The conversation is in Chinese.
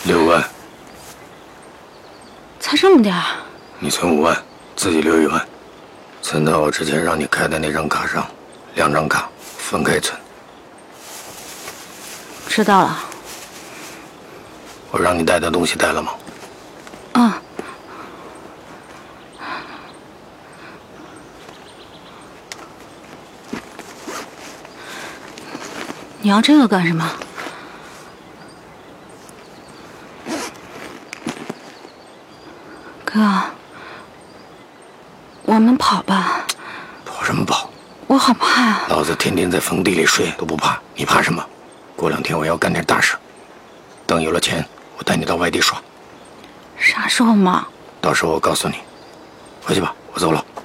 6万。 才这么点儿？ 你存5万，自己留1万，存到我之前让你开的那张卡上，2张卡分开存。 知道了。 我让你带的东西带了吗？ 啊。你要这个干什么？哥，我们跑吧。 跑什么跑？ 我好怕啊！ 老子天天在坟地里睡都不怕，你怕什么？过2天我要干点大事，等有了钱，我带你到外地耍。 啥时候嘛？ 到时候我告诉你。回去吧，我走了。